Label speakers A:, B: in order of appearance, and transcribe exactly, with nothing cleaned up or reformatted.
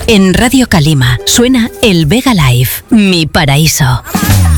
A: En Radio Calima suena el Vega Live, Mi Paraíso.